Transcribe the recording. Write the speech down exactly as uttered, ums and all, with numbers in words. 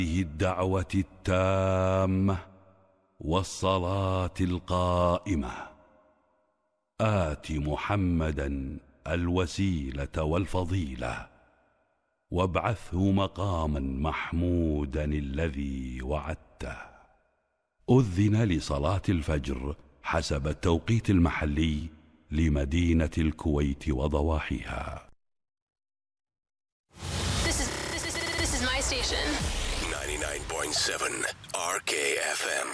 الدعوة التامة والصلاة القائمة آت محمدا الوسيلة والفضيلة وابعثه مقاما محمودا الذي وعدته. أذن لصلاة الفجر حسب التوقيت المحلي لمدينة الكويت وضواحيها. This is, this is, this is my station. ninety-nine point seven R K F M.